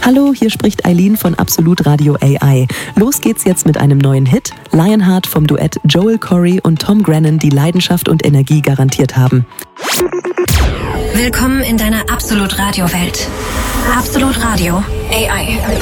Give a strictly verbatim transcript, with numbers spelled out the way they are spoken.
Hallo, hier spricht Eileen von Absolut Radio A I. Los geht's jetzt mit einem neuen Hit. Lionheart vom Duett Joel Corry und Tom Grennan, die Leidenschaft und Energie garantiert haben. Willkommen in deiner Absolut Radio Welt. Absolut Radio A I.